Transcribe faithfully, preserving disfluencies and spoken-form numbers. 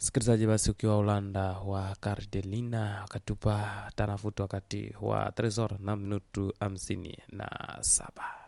Sikilizaji basi ukiwa Ulanda wa Cardelina wakatupa tanafuto wakati wa Tresor na minutu hamsini na saba.